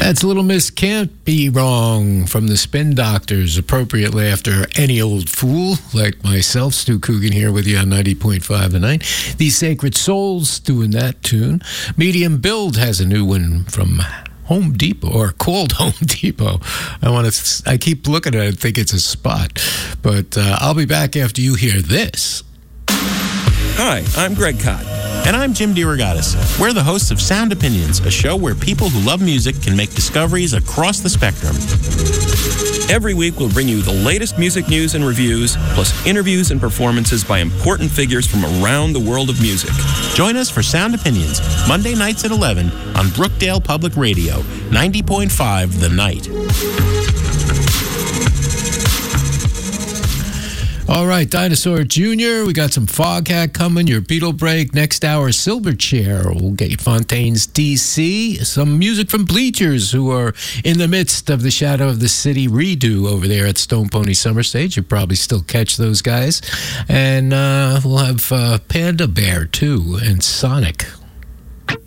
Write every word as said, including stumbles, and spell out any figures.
That's Little Miss Can't Be Wrong from the Spin Doctors, appropriately after Any Old Fool, like myself, Stu Coogan here with you on ninety point five The Night. These Sacred Souls doing that tune. Medium Build has a new one from Home Depot, or called Home Depot. I want to. I keep looking at it and think it's a spot. But uh, I'll be back after you hear this. Hi, I'm Greg Kot. And I'm Jim DeRogatis. We're the hosts of Sound Opinions, a show where people who love music can make discoveries across the spectrum. Every week, we'll bring you the latest music news and reviews, plus interviews and performances by important figures from around the world of music. Join us for Sound Opinions, Monday nights at eleven on Brookdale Public Radio, ninety point five The Night. All right, Dinosaur Junior, we got some Foghat coming, your Beatle break. Next hour, Silverchair. We'll get you Fontaine's D C, some music from Bleachers, who are in the midst of the Shadow of the City redo over there at Stone Pony Summer Stage. You probably still catch those guys. And uh, we'll have uh, Panda Bear, too, and Sonic.